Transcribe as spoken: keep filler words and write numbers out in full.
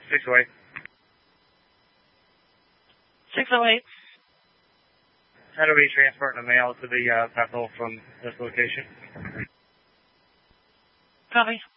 six oh eight. six oh eight. How do we transfer the mail to the uh, Bethel from this location? Copy.